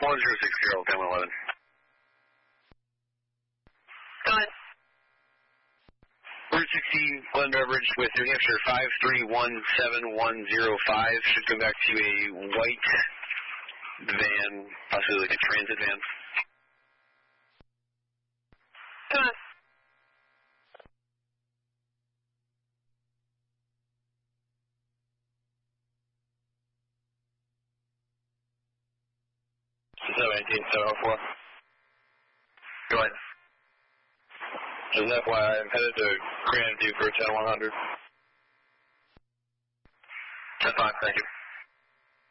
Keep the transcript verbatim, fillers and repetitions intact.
one zero six zero, ten one eleven. Go ahead. Route sixteen, Glen Beveridge with New Hampshire five three one seven one zero five. Should come back to a white van, possibly like a transit van. Go ahead. seventeen seven oh four. Go ahead. Just an F Y I, I'm headed to Grand View for ten one hundred. ten five, thank you.